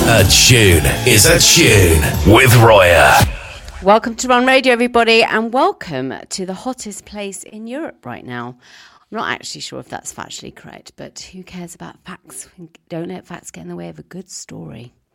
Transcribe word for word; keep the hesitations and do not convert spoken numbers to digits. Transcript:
A tune is a tune with Roya. Welcome to Run Radio, everybody, and welcome to the hottest place in Europe right now. I'm not actually sure if that's factually correct, but who cares about facts? Don't let facts get in the way of a good story.